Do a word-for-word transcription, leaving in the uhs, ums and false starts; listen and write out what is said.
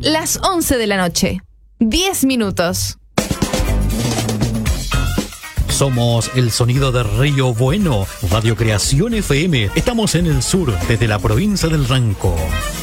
las once de la noche. diez minutos. Somos el sonido de Río Bueno, Radio Creación F M. Estamos en el sur, desde la provincia del Ranco.